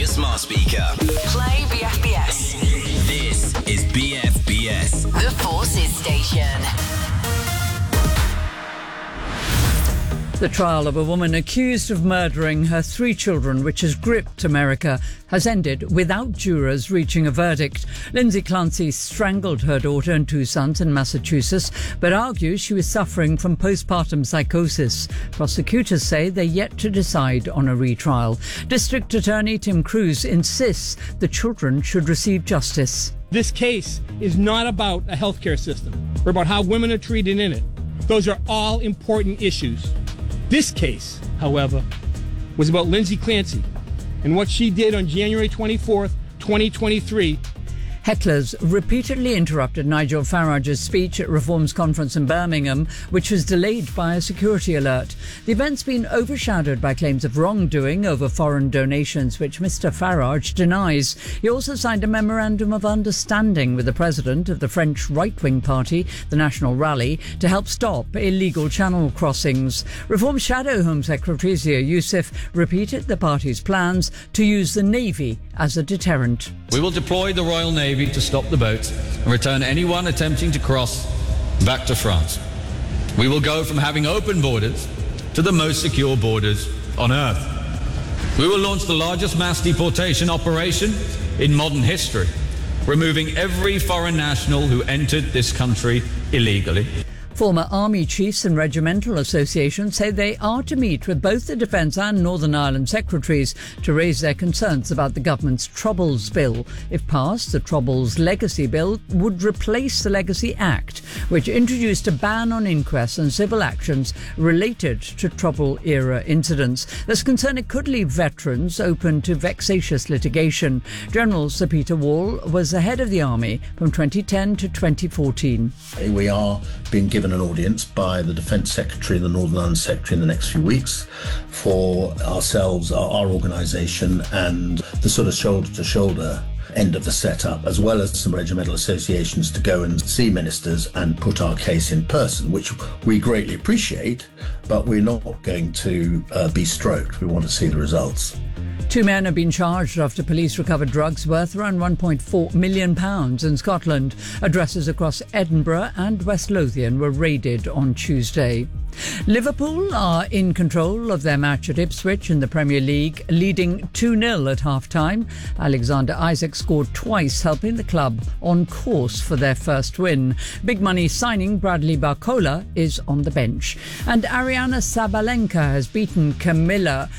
your smart speaker. Play BFBS. This is BFBS. The Forces Station. The trial of a woman accused of murdering her 3 children, which has gripped America, has ended without jurors reaching a verdict. Lindsay Clancy strangled her daughter and 2 sons in Massachusetts, but argues she was suffering from postpartum psychosis. Prosecutors say they're yet to decide on a retrial. District Attorney Tim Cruz insists the children should receive justice. This case is not about a healthcare system or about how women are treated in it. Those are all important issues. This case, however, was about Lindsay Clancy and what she did on January 24th, 2023. Hecklers repeatedly interrupted Nigel Farage's speech at Reform's conference in Birmingham, which was delayed by a security alert. The event's been overshadowed by claims of wrongdoing over foreign donations, which Mr Farage denies. He also signed a memorandum of understanding with the president of the French right-wing party, the National Rally, to help stop illegal channel crossings. Reform Shadow Home Secretary Zia Youssef repeated the party's plans to use the Navy as a deterrent. We will deploy the Royal Navy to stop the boats and return anyone attempting to cross back to France. We will go from having open borders to the most secure borders on earth. We will launch the largest mass deportation operation in modern history, removing every foreign national who entered this country illegally. Former Army chiefs and regimental associations say they are to meet with both the Defence and Northern Ireland secretaries to raise their concerns about the government's Troubles Bill. If passed, the Troubles Legacy Bill would replace the Legacy Act, which introduced a ban on inquests and civil actions related to Trouble-era incidents. There's concern it could leave veterans open to vexatious litigation. General Sir Peter Wall was the head of the Army from 2010 to 2014. We are being given an audience by the Defence Secretary and the Northern Ireland Secretary in the next few weeks for ourselves, our organisation, and the sort of shoulder-to-shoulder end of the setup, as well as some regimental associations, to go and see ministers and put our case in person, which we greatly appreciate, but we're not going to be stroked. We want to see the results. 2 men have been charged after police recovered drugs worth around £1.4 million in Scotland. Addresses across Edinburgh and West Lothian were raided on Tuesday. Liverpool are in control of their match at Ipswich in the Premier League, leading 2-0 at half-time. Alexander Isak scored twice, helping the club on course for their first win. Big money signing Bradley Barcola is on the bench. And Ariana Sabalenka has beaten Kamila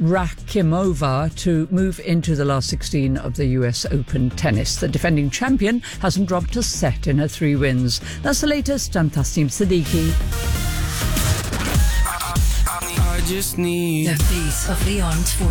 Rakimova to move into the last 16 of the US Open tennis. The defending champion hasn't dropped a set in her 3 wins. That's the latest. I'm Tasneem Siddiqui. I just need The face of the armed forces.